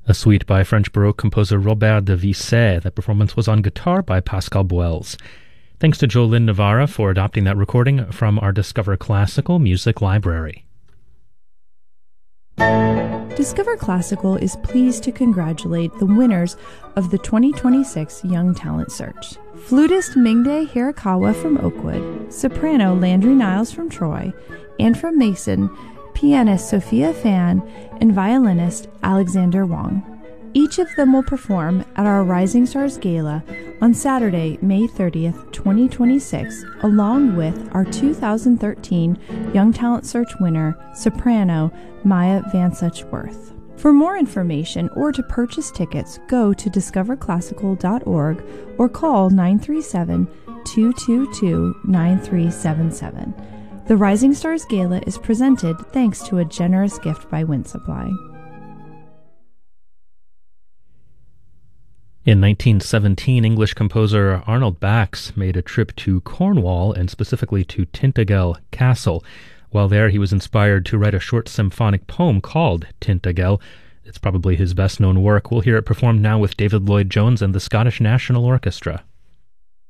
A suite by French Baroque composer Robert de Visset. That performance was on guitar by Pascal Boels. Thanks to Jolyn Navarra for adopting that recording from our Discover Classical Music Library. Discover Classical is pleased to congratulate the winners of the 2026 Young Talent Search. Flutist Mingde Hirakawa from Oakwood, soprano Landry Niles from Troy, and from Mason, pianist Sophia Fan, and violinist Alexander Wong. Each of them will perform at our Rising Stars Gala on Saturday, May 30th, 2026, along with our 2013 Young Talent Search winner, soprano Maya Van Suchworth. For more information or to purchase tickets, go to discoverclassical.org or call 937-222-9377. The Rising Stars Gala is presented thanks to a generous gift by Wind Supply. In 1917, English composer Arnold Bax made a trip to Cornwall and specifically to Tintagel Castle. While there, he was inspired to write a short symphonic poem called Tintagel. It's probably his best-known work. We'll hear it performed now with David Lloyd-Jones and the Scottish National Orchestra.